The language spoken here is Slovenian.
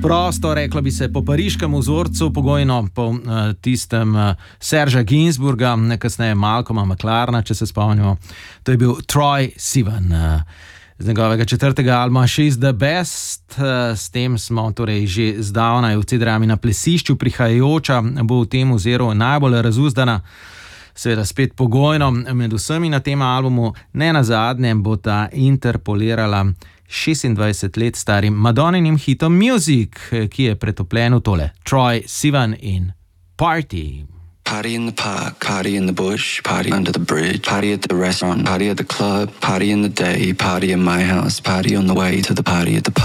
Prosto, reklo bi se po pariškem vzorcu, pogojno po tistem Sergea Gainsbourga, kasneje Malcolma McLarena, če se spomnimo. To je bil Troye Sivan z njegovega 4. albuma She's the Best. S tem smo torej že zdavnaj v C-drami na plesišču, prihajajoča bo v tem oziru najbolj razuzdana, seveda spet pogojno med vsemi na tem albumu. Ne nazadnje bo ta interpolirala 26 let starim Madonninim hitom Music, ki je pretopljen v tole Troye Sivan in Party. Party in the park, party in the bush, party under the bridge, party at the restaurant, party at the club, party in the day, party in my house, party on the way to the party at the pub.